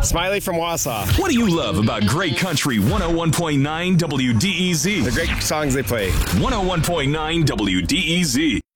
Smiley from Wausau. What do you love about Great Country 101.9 WDEZ? The great songs they play. 101.9 WDEZ.